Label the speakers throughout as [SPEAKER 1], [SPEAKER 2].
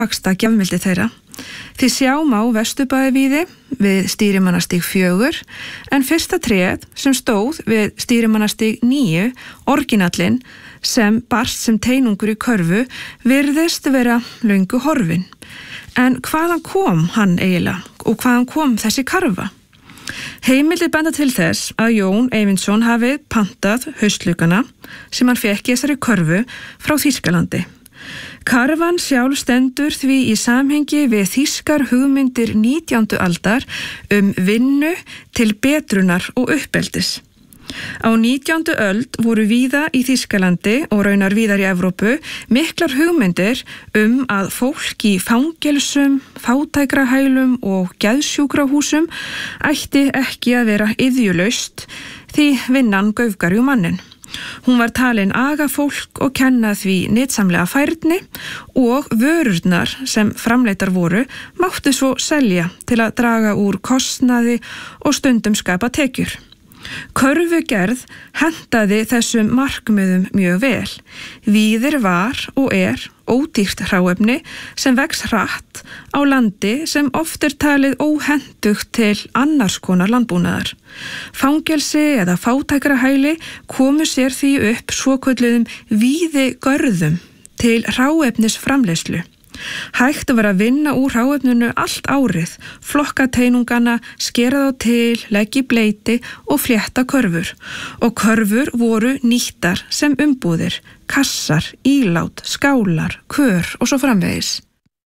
[SPEAKER 1] vaxta gjafmildi þeirra. Þið sjáum á Vesturbæjarvíði við stýrimannastíg 4 en fyrsta tréð sem stóð við stýrimannastíg 9, orginallinn sem barst sem teinungur í körfu virðist vera löngu horfin. En hvaðan kom hann eiginlega og hvaðan kom þessi karfa? Heimildir benda til þess að Jón Eyvindsson hafi pantað haustlaukana sem hann fékk í þessari körfu frá Þýskalandi. Karfan sjálf stendur því í samhengi við þýskar hugmyndir 19. aldar vinnu til betrunar og uppeldis. Á 19. öld voru víða í Þýskalandi og raunar víðar í Evrópu miklar hugmyndir að fólk í fangelsum, fátækrahælum og geðsjúkrahúsum ætti ekki að vera iðjulaust því vinnan gaufgar mannin. Hún var talin aga fólk og kenna því nytsamlega færni og vörurnar sem framleitar voru máttu svo selja til að draga úr kostnaði og stundum skapa tekjur. Körfugerð hentaði þessum markmiðum mjög vel. Víðir var og ódýrt hráefni sem vex hratt á landi sem oft talið óhentugt til annars konar landbúnaðar. Fangelsi eða fátækrahæli komu sér því upp svokölluðum víðigörðum til hráefnisframleiðslu. Hægt var að vinna úr hráefninu allt árið, flokka teinungana, skera þá til, leggja í bleyti og flétta körfur. Og körfur voru nýttar sem umbúðir, kassar, ílát, skálar, kör og svo framvegis.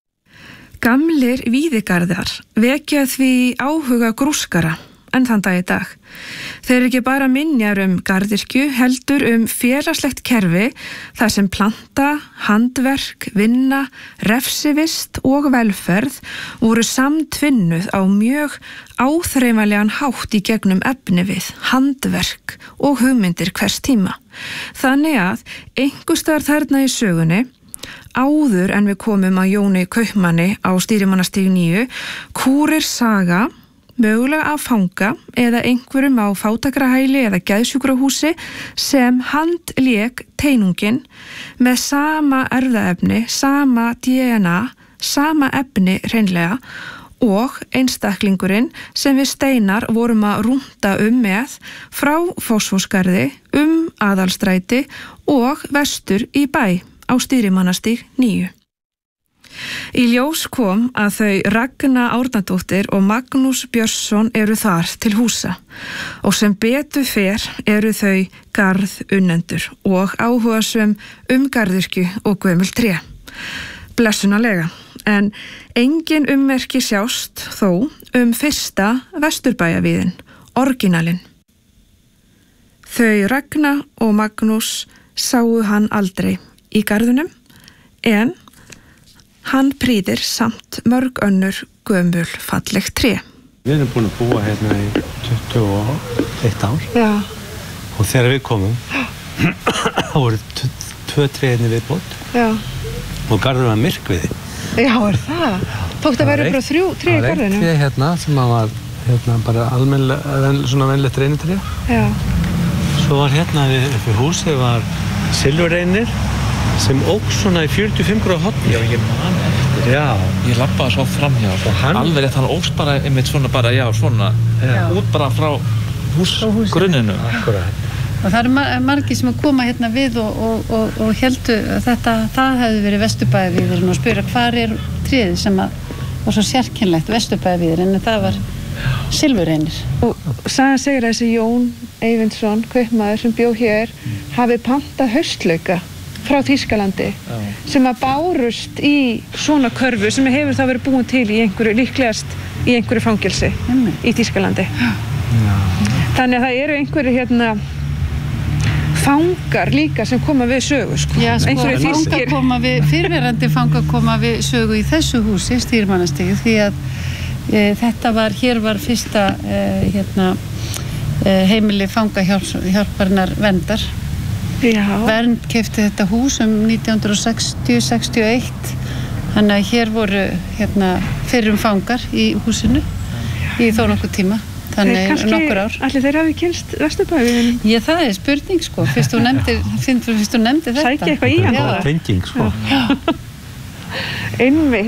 [SPEAKER 1] Gamlir víðigarðar vekja því áhuga grúskara en þann dag í dag. Þeir eru ekki bara minjar garðyrkju, heldur félagslegt kerfi þar sem planta, handverk, vinna, refsivist og velferð voru samtvinnuð á mjög áþreifanlegan hátt í gegnum efnivið, handverk og hugmyndir hvers tíma. Þannig að einhvers staðar þarna í sögunni, áður en við komum að Jóni kaupmanni á stýrimannastíg 9, kúrir saga mögulega af fanga eða einhverjum á fátækrahæli eða geðsjúkrahúsi sem handlék teinungin með sama erfðaefni, sama DNA, sama efni hreinlega og einstaklingurinn sem við Steinar vorum að rúnta með frá Fossvogsgarði Aðalstræti og vestur í bæ á stýrimannastíg 9. Í ljós kom að þau Ragna Árnadóttir og Magnús Björnsson eru þar til húsa og sem betur fer eru þau garðunnendur og áhugasöm garðyrkju og gömul tré. Blessunarlega, en engin ummerki sjást þó fyrsta Vesturbæjarvíðin, orginalinn. Þau Ragna og Magnús sáu hann aldrei í garðunum en hann prýðir samt mörg önnur gömul fallegt tré.
[SPEAKER 2] Við erum búin að búa hérna í 21 ár.
[SPEAKER 1] Já.
[SPEAKER 2] Og þegar við komum, þá voru 2 tréinni viðbót. Já. Og garður var myrkviði.
[SPEAKER 1] Já, það? Tókst að vera bara 3 tré í garðinu?
[SPEAKER 2] Það var 1 tré hérna sem var bara almennilega, svona venlegt reynitré. Já. Svo var hérna við húsið var silfurreynir sem óks svona í 45 gráðu horni.
[SPEAKER 3] Já, ég man eftir.
[SPEAKER 2] Já.
[SPEAKER 3] Ég labbaði svo framhjá. Alveg rétt, hann óks bara einmitt svona bara, svona, út bara frá húsgrunninu.
[SPEAKER 2] Akkurat.
[SPEAKER 4] Og það eru margir sem koma hérna við og heldu að það hefði verið Vesturbæjarvíðurinn og spura hvar tréð sem var svo sérkennlegt Vesturbæjarvíðurinn en það var silfurreynir.
[SPEAKER 1] Og sagan segir að þessi Jón Eyvindsson, kaupmaður sem bjó hér, hafi pantað haustlauka frá Þýskalandi sem að bárust í svona körfu sem hefur þá verið búin til í líklegast í einhverju fangelsi í Þýskalandi. Þannig að það eru einhverju fangar líka sem koma við sögu, sko.
[SPEAKER 4] Já, sko, fyrrverandi fangar koma við sögu í þessu húsi, stýrimannastíg, því að hér var fyrsta heimili fangahjálparinnar verndar. Já. Vernd keypti þetta hús 1960-61, þannig að hér voru fyrrum fangar í húsinu í þó nokkuð tíma. Þannig nokkur ár.
[SPEAKER 1] Ætli þeir hafi kynnst Vesturbæjarvíðinum?
[SPEAKER 4] Já, það spurning, sko. Fyrst þú nefndir þetta.
[SPEAKER 1] Sækja eitthvað í hann.
[SPEAKER 2] Það var tenging, sko.
[SPEAKER 1] Einmitt.